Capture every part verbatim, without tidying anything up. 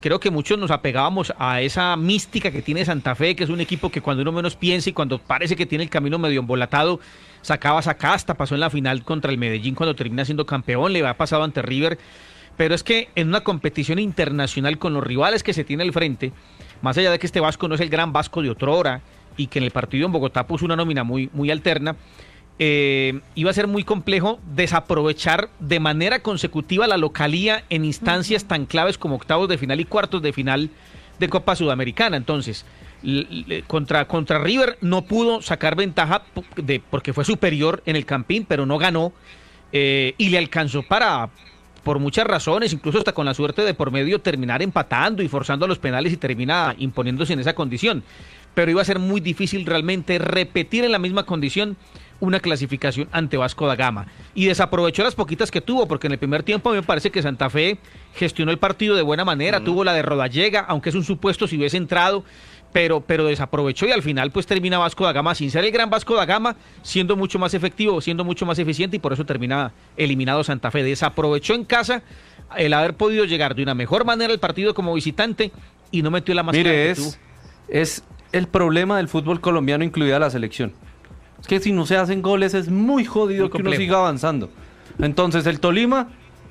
Creo que muchos nos apegábamos a esa mística que tiene Santa Fe, que es un equipo que cuando uno menos piensa y cuando parece que tiene el camino medio embolatado, sacaba esa casta, pasó en la final contra el Medellín cuando termina siendo campeón, le ha pasado ante River, pero es que en una competición internacional con los rivales que se tiene al frente, más allá de que este Vasco no es el gran Vasco de otrora y que en el partido en Bogotá puso una nómina muy, muy alterna, Eh, iba a ser muy complejo desaprovechar de manera consecutiva la localía en instancias tan claves como octavos de final y cuartos de final de Copa Sudamericana. Entonces, l- contra, contra River no pudo sacar ventaja de, porque fue superior en el Campín, pero no ganó, eh, y le alcanzó para, por muchas razones, incluso hasta con la suerte de por medio, terminar empatando y forzando a los penales y termina imponiéndose en esa condición. Pero iba a ser muy difícil realmente repetir en la misma condición una clasificación ante Vasco da Gama, y desaprovechó las poquitas que tuvo, porque en el primer tiempo a mí me parece que Santa Fe gestionó el partido de buena manera, mm. tuvo la de Rodallega, aunque es un supuesto si hubiese entrado, pero, pero desaprovechó, y al final pues termina Vasco da Gama sin ser el gran Vasco da Gama, siendo mucho más efectivo, siendo mucho más eficiente, y por eso termina eliminado Santa Fe. Desaprovechó en casa el haber podido llegar de una mejor manera al partido como visitante y no metió la más. Mire, es, es el problema del fútbol colombiano, incluida la selección. Es que si no se hacen goles es muy jodido muy que uno siga avanzando. Entonces el Tolima,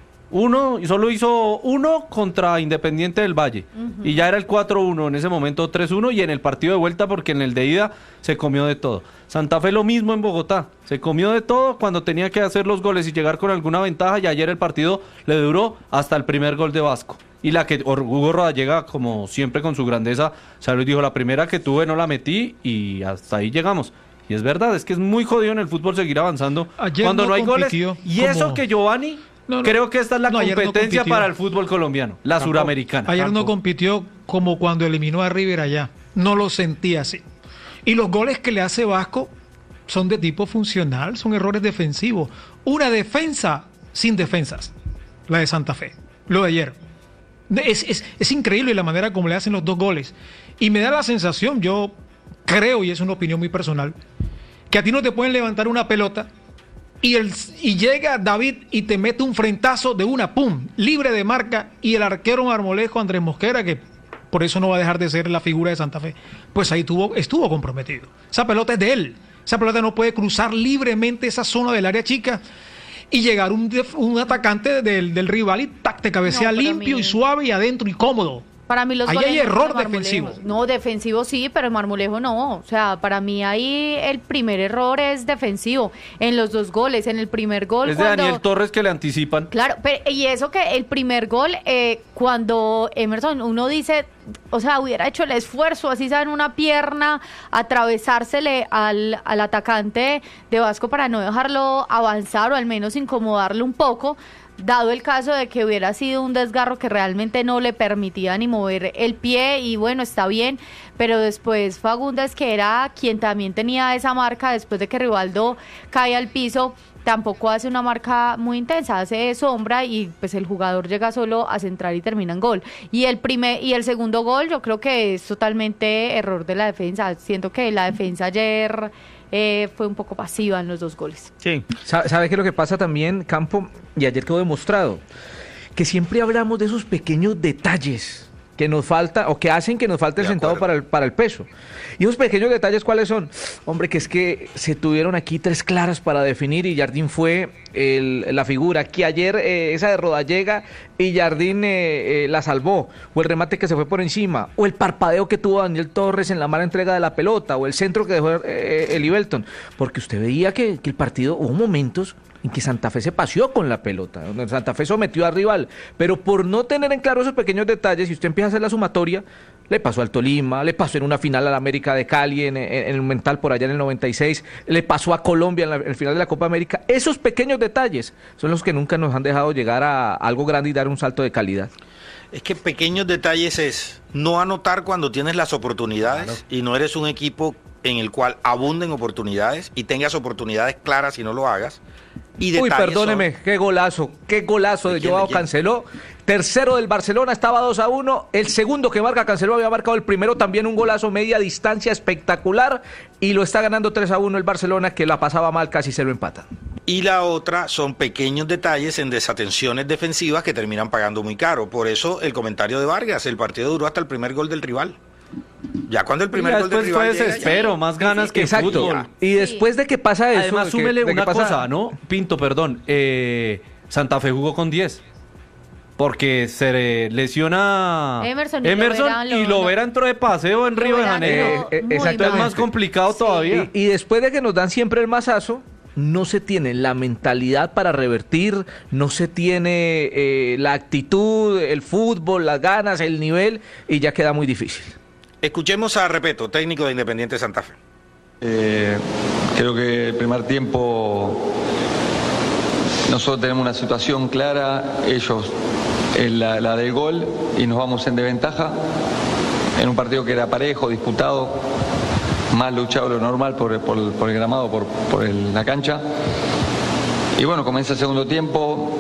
uno, solo hizo uno contra Independiente del Valle. Uh-huh. Y ya era el cuatro uno, en ese momento tres uno, y en el partido de vuelta, porque en el de ida se comió de todo. Santa Fe lo mismo en Bogotá. Se comió de todo cuando tenía que hacer los goles y llegar con alguna ventaja, y ayer el partido le duró hasta el primer gol de Vasco. Y la que Hugo Rodallega, como siempre con su grandeza, Salud dijo, la primera que tuve no la metí y hasta ahí llegamos. Y es verdad, es que es muy jodido en el fútbol seguir avanzando ayer cuando no, no hay goles. Y como... eso que Giovanni, no, no, creo que esta es la no, competencia no para el fútbol colombiano, la Tampoco. suramericana. Ayer Tampoco. no compitió como cuando eliminó a River allá. No lo sentía así. Y los goles que le hace Vasco son de tipo funcional, son errores defensivos. Una defensa sin defensas, la de Santa Fe, lo de ayer. Es, es, es increíble la manera como le hacen los dos goles. Y me da la sensación, yo creo, y es una opinión muy personal, que a ti no te pueden levantar una pelota y, el, y llega David y te mete un frentazo de una, pum, libre de marca, y el arquero marmolejo Andrés Mosquera, que por eso no va a dejar de ser la figura de Santa Fe, pues ahí tuvo, estuvo comprometido. Esa pelota es de él. Esa pelota no puede cruzar libremente esa zona del área chica y llegar un, un atacante del, del rival y tac, te cabecea no, limpio mí... y suave y adentro y cómodo. Para mí los ahí goles hay error defensivo. No, defensivo sí, pero Marmolejo no. O sea, para mí ahí el primer error es defensivo. En los dos goles, en el primer gol. Es de cuando... Daniel Torres que le anticipan. Claro, pero, y eso que el primer gol, eh, cuando Emerson, uno dice, o sea, hubiera hecho el esfuerzo, así sea en una pierna, atravesársele al, al atacante de Vasco para no dejarlo avanzar o al menos incomodarlo un poco. Dado el caso de que hubiera sido un desgarro que realmente no le permitía ni mover el pie, y bueno, está bien, pero después Fagundes, que era quien también tenía esa marca después de que Rivaldo cae al piso, tampoco hace una marca muy intensa, hace sombra y pues el jugador llega solo a centrar y termina en gol. Y el primer y el segundo gol yo creo que es totalmente error de la defensa. Siento que la defensa ayer eh, fue un poco pasiva en los dos goles. Sí. ¿Sabe qué es lo que pasa también, Campo? Y ayer quedó demostrado que siempre hablamos de esos pequeños detalles que nos falta o que hacen que nos falte el centavo para el, para el peso. Y esos pequeños detalles, ¿cuáles son? Hombre, que es que se tuvieron aquí tres claras para definir y Jardín fue el, la figura. Que ayer eh, esa de Rodallega y Jardín eh, eh, la salvó. O el remate que se fue por encima. O el parpadeo que tuvo Daniel Torres en la mala entrega de la pelota. O el centro que dejó eh, el Ibelton. Porque usted veía que, que el partido, hubo momentos en que Santa Fe se paseó con la pelota, donde Santa Fe sometió al rival, pero por no tener en claro esos pequeños detalles, si usted empieza a hacer la sumatoria, le pasó al Tolima, le pasó en una final a la América de Cali, en, en, en el Mental por allá en el noventa y seis, le pasó a Colombia en, la, en el final de la Copa América. Esos pequeños detalles son los que nunca nos han dejado llegar a algo grande y dar un salto de calidad. Es que pequeños detalles es no anotar cuando tienes las oportunidades, claro, y no eres un equipo en el cual abunden oportunidades y tengas oportunidades claras y no lo hagas. Y Uy, perdóneme, son... qué golazo, qué golazo de, de Joao Cancelo. Tercero del Barcelona, estaba dos a uno. El segundo que marca Cancelo había marcado el primero, también un golazo media distancia espectacular. Y lo está ganando tres a uno el Barcelona, que la pasaba mal, casi se lo empata. Y la otra son pequeños detalles en desatenciones defensivas que terminan pagando muy caro. Por eso el comentario de Vargas, el partido duró hasta el primer gol del rival. Ya cuando el primer y gol del rival fue llega, desespero, ya... más ganas que Exacto. fútbol. Y después de que pasa eso... Además, de súmele que, de una que pasa... cosa, ¿no? Pinto, perdón. Eh, Santa Fe jugó con diez. Porque se lesiona Emerson, y Emerson Lovera, y Lovera entró de paseo en Río de Lovera Janeiro. no, Eh, eh, muy exactamente. Entonces es más complicado Sí. todavía. Y, y después de que nos dan siempre el mazazo, no se tiene la mentalidad para revertir, no se tiene eh, la actitud, el fútbol, las ganas, el nivel, y ya queda muy difícil. Escuchemos a Repeto, técnico de Independiente Santa Fe. Eh, creo que el primer tiempo nosotros tenemos una situación clara, ellos en la, la del gol, y nos vamos en desventaja en un partido que era parejo, disputado, más luchado de lo normal por, por, por el gramado, por, por el, la cancha. Y bueno, comienza el segundo tiempo,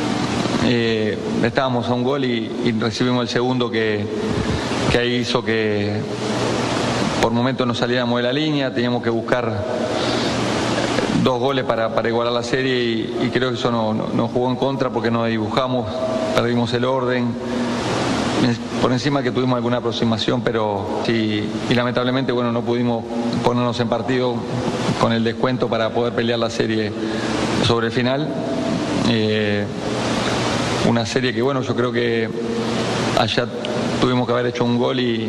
eh, estábamos a un gol y, y recibimos el segundo que, que ahí hizo que por momentos no saliéramos de la línea, teníamos que buscar dos goles para, para igualar la serie y, y creo que eso nos no, no jugó en contra porque nos dibujamos, perdimos el orden. Por encima que tuvimos alguna aproximación, pero sí, y lamentablemente bueno, no pudimos ponernos en partido con el descuento para poder pelear la serie sobre el final. Eh, una serie que bueno, yo creo que allá tuvimos que haber hecho un gol y,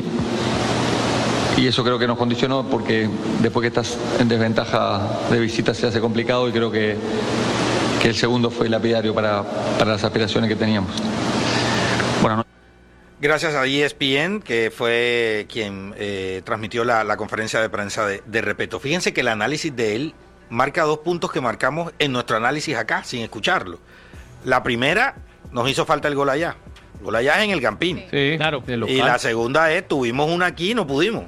y eso creo que nos condicionó porque después que estás en desventaja de visita se hace complicado y creo que, que el segundo fue lapidario para, para las aspiraciones que teníamos. Bueno, no... Gracias a E S P N, que fue quien eh, transmitió la, la conferencia de prensa de, de Repeto. Fíjense que el análisis de él marca dos puntos que marcamos en nuestro análisis acá, sin escucharlo. La primera, nos hizo falta el gol allá. El gol allá es en el Campín. Sí, claro. Y la segunda es, tuvimos una aquí y no pudimos.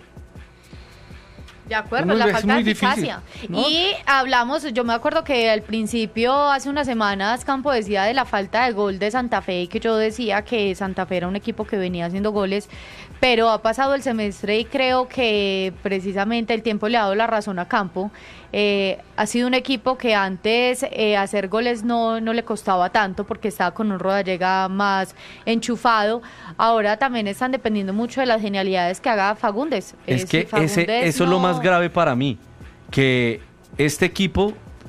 De acuerdo, Muy- la es falta de muy difícil, eficacia. ¿no? Y hablamos, yo me acuerdo que al principio, hace unas semanas, Campo decía de la falta de gol de Santa Fe y que yo decía que Santa Fe era un equipo que venía haciendo goles, pero ha pasado el semestre y creo que precisamente el tiempo le ha dado la razón a Campo. Eh, ha sido un equipo que antes eh, hacer goles no, no le costaba tanto porque estaba con un Rodallega más enchufado. Ahora también están dependiendo mucho de las genialidades que haga Fagundes. Es Eh, que si Fagundes ese, eso es lo no- más grave para mí, que este equipo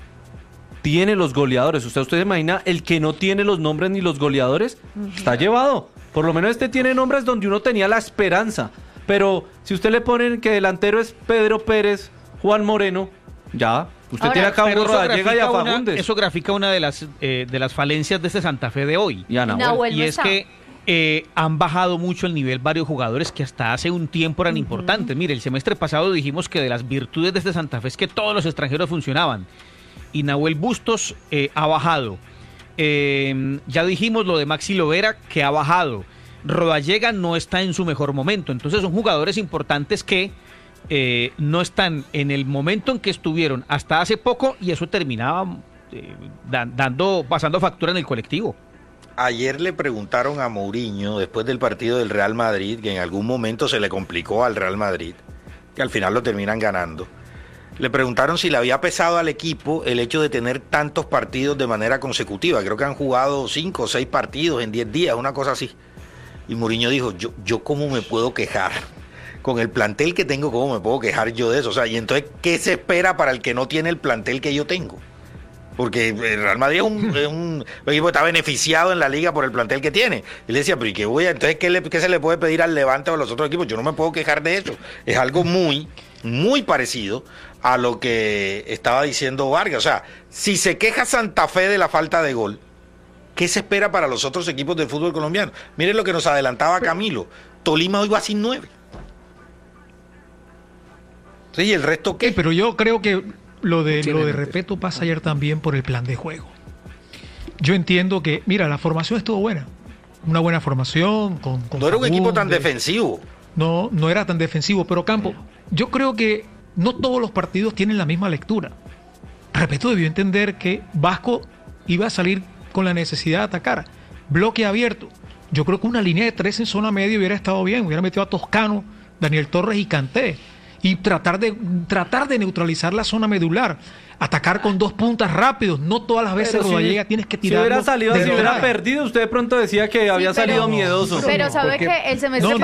tiene los goleadores. ¿Usted, usted se imagina el que no tiene los nombres ni los goleadores? Está llevado. Por lo menos este tiene nombres donde uno tenía la esperanza. Pero si usted le ponen que delantero es Pedro Pérez, Juan Moreno, ya. Usted Ahora, tiene acá a Pero un eso Rodallega y a grafica una- Fagundes. eso grafica una de las, eh, de las falencias de este Santa Fe de hoy. Y a Nahuel. Nahuel. Y no es está. que eh, han bajado mucho el nivel varios jugadores que hasta hace un tiempo eran importantes. Mire, el semestre pasado dijimos que de las virtudes de este Santa Fe es que todos los extranjeros funcionaban. Y Nahuel Bustos eh, ha bajado. Eh, ya dijimos lo de Maxi Lovera, que ha bajado. Rodallega no está en su mejor momento. Entonces son jugadores importantes que eh, no están en el momento en que estuvieron hasta hace poco y eso terminaba eh, da- dando, pasando factura en el colectivo. Ayer le preguntaron a Mourinho, después del partido del Real Madrid, que en algún momento se le complicó al Real Madrid, que al final lo terminan ganando. Le preguntaron si le había pesado al equipo el hecho de tener tantos partidos de manera consecutiva. Creo que han jugado cinco o seis partidos en diez días, una cosa así. Y Mourinho dijo, yo, yo cómo me puedo quejar. Con el plantel que tengo, ¿cómo me puedo quejar yo de eso? O sea, y entonces, ¿qué se espera para el que no tiene el plantel que yo tengo? Porque el Real Madrid es un, es un equipo que está beneficiado en la liga por el plantel que tiene. Y le decía, pero ¿y qué voy a, entonces ¿qué, le, qué se le puede pedir al Levante o a los otros equipos? Yo no me puedo quejar de eso. Es algo muy, muy parecido a lo que estaba diciendo Vargas. O sea, si se queja Santa Fe de la falta de gol, ¿qué se espera para los otros equipos del fútbol colombiano? Miren lo que nos adelantaba Camilo. Tolima hoy va sin nueve. Sí, ¿y el resto qué? Sí, pero yo creo que lo de, Tiene lo de mente. Repeto pasa ayer también por el plan de juego. Yo entiendo que, mira, la formación estuvo buena. Una buena formación. Con, con No era un equipo tan Fagundes. defensivo. No, no era tan defensivo, pero Campo, yo creo que no todos los partidos tienen la misma lectura. Repeto, debió entender que Vasco iba a salir con la necesidad de atacar. Bloque abierto. Yo creo que una línea de tres en zona media hubiera estado bien. Hubiera metido a Toscano, Daniel Torres y Kanté. y tratar de tratar de neutralizar la zona medular, atacar con dos puntas rápidos, no todas las veces Pero Rodallega si, tienes que si tirar. hubiera salido, de si hubiera verdad. perdido, usted de pronto decía que había pero- salido miedoso. Pero sabe Porque- que el semestre no,